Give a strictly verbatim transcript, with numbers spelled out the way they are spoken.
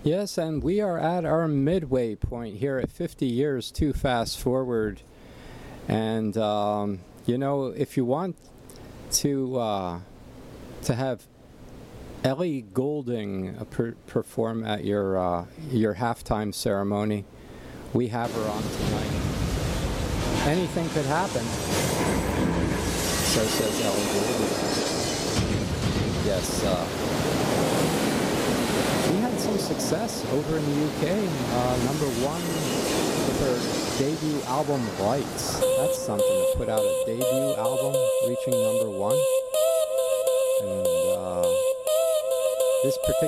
Yes, and we are at our midway point here at fifty years too fast forward. And, um, you know, if you want to uh, to have Ellie Goulding uh, per perform at your uh, your halftime ceremony, we have her on tonight. Anything could happen. So says Ellie Goulding. Yes. Uh, She had some success over in the U K, uh, number one with her debut album, Lights. That's something to put out a debut album reaching number one. And uh, this particular